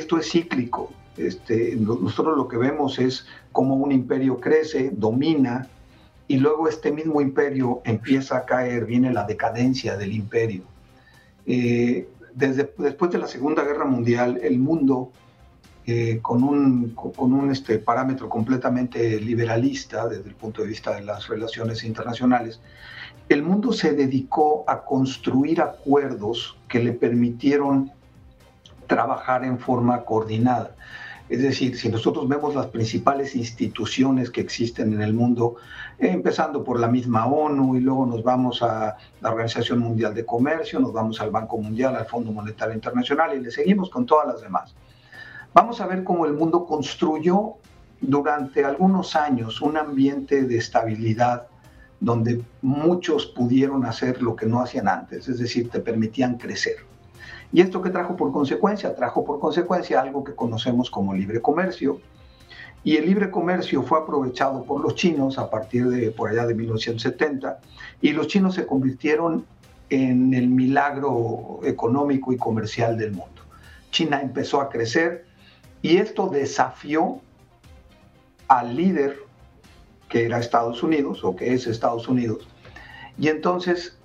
esto es cíclico. Nosotros lo que vemos es cómo un imperio crece, domina, y luego este mismo imperio empieza a caer, viene la decadencia del imperio. Después de la Segunda Guerra Mundial, el mundo, con un parámetro completamente liberalista desde el punto de vista de las relaciones internacionales, el mundo se dedicó a construir acuerdos que le permitieron trabajar en forma coordinada. Es decir, si nosotros vemos las principales instituciones que existen en el mundo, empezando por la misma ONU, y luego nos vamos a la Organización Mundial de Comercio, nos vamos al Banco Mundial, al Fondo Monetario Internacional, y le seguimos con todas las demás. Vamos a ver cómo el mundo construyó durante algunos años un ambiente de estabilidad donde muchos pudieron hacer lo que no hacían antes, es decir, te permitían crecer. ¿Y esto qué trajo por consecuencia? Trajo por consecuencia algo que conocemos como libre comercio, y el libre comercio fue aprovechado por los chinos a partir de por allá de 1970, y los chinos se convirtieron en el milagro económico y comercial del mundo. China empezó a crecer, y esto desafió al líder que era Estados Unidos, o que es Estados Unidos, y entonces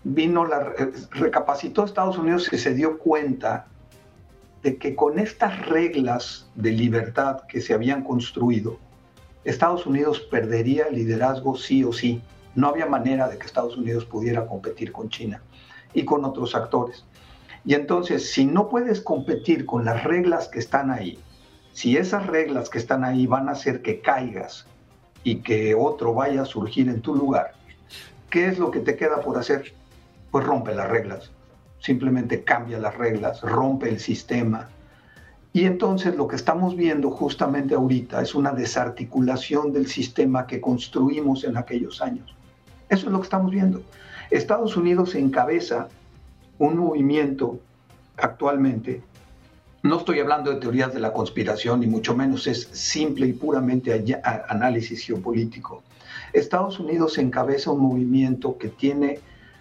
recapacitó Estados Unidos y se dio cuenta de que con estas reglas de libertad que se habían construido, Estados Unidos perdería el liderazgo sí o sí. No había manera de que Estados Unidos pudiera competir con China y con otros actores. Y entonces, si no puedes competir con las reglas que están ahí, si esas reglas que están ahí van a hacer que caigas y que otro vaya a surgir en tu lugar, ¿qué es lo que te queda por hacer? Pues rompe las reglas, simplemente cambia las reglas, rompe el sistema. Y entonces lo que estamos viendo justamente ahorita es una desarticulación del sistema que construimos en aquellos años. Eso es lo que estamos viendo. Estados Unidos encabeza un movimiento actualmente. No estoy hablando de teorías de la conspiración, ni mucho menos, es simple y puramente análisis geopolítico. Estados Unidos encabeza un movimiento que tiene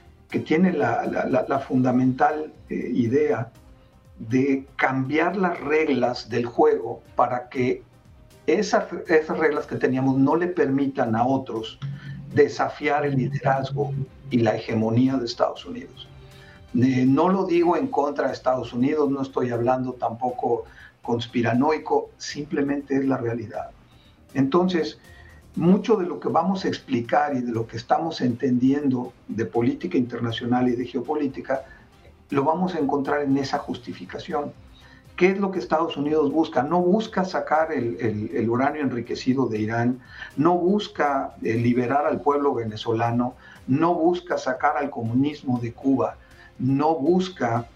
la fundamental idea de cambiar las reglas del juego para que esas reglas que teníamos no le permitan a otros desafiar el liderazgo y la hegemonía de Estados Unidos. No lo digo en contra de Estados Unidos, no estoy hablando tampoco conspiranoico, simplemente es la realidad. Entonces, mucho de lo que vamos a explicar y de lo que estamos entendiendo de política internacional y de geopolítica, lo vamos a encontrar en esa justificación. ¿Qué es lo que Estados Unidos busca? No busca sacar el uranio enriquecido de Irán, no busca liberar al pueblo venezolano, no busca sacar al comunismo de Cuba, no busca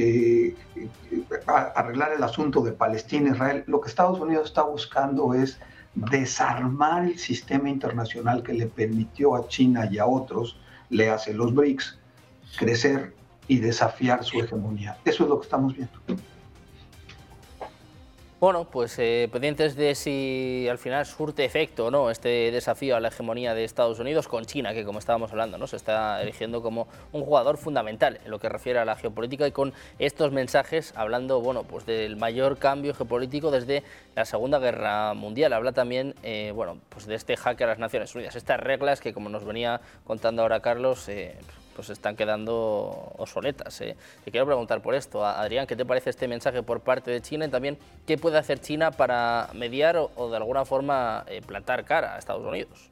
arreglar el asunto de Palestina, Israel. Lo que Estados Unidos está buscando es desarmar el sistema internacional que le permitió a China y a otros, le hace los BRICS, crecer y desafiar su hegemonía. Eso es lo que estamos viendo. Bueno, pues pendientes de si al final surte efecto o no este desafío a la hegemonía de Estados Unidos con China, que como estábamos hablando, ¿no?, se está erigiendo como un jugador fundamental en lo que refiere a la geopolítica, y con estos mensajes hablando, bueno, pues del mayor cambio geopolítico desde la Segunda Guerra Mundial. Habla también, bueno, pues de este jaque a las Naciones Unidas, estas reglas que, como nos venía contando ahora Carlos, pues están quedando obsoletas. Te quiero preguntar por esto, Adrián, ¿qué te parece este mensaje por parte de China? Y también, ¿qué puede hacer China para mediar o de alguna forma plantar cara a Estados Unidos?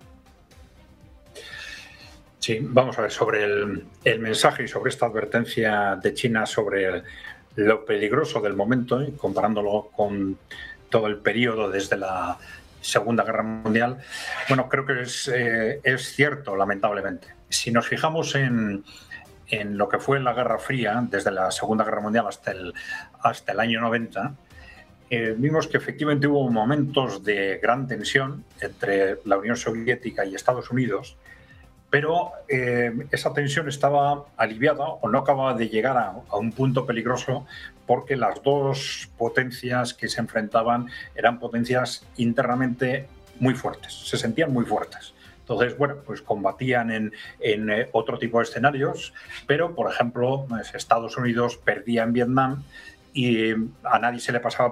Sí, vamos a ver, sobre el mensaje y sobre esta advertencia de China sobre lo peligroso del momento, comparándolo con todo el periodo desde la Segunda Guerra Mundial, bueno, creo que es cierto, lamentablemente. Si nos fijamos en lo que fue la Guerra Fría, desde la Segunda Guerra Mundial hasta el año 90, vimos que efectivamente hubo momentos de gran tensión entre la Unión Soviética y Estados Unidos, pero esa tensión estaba aliviada o no acababa de llegar a un punto peligroso, porque las dos potencias que se enfrentaban eran potencias internamente muy fuertes, se sentían muy fuertes. Entonces, bueno, pues combatían en otro tipo de escenarios, pero, por ejemplo, Estados Unidos perdía en Vietnam y a nadie se le pasaba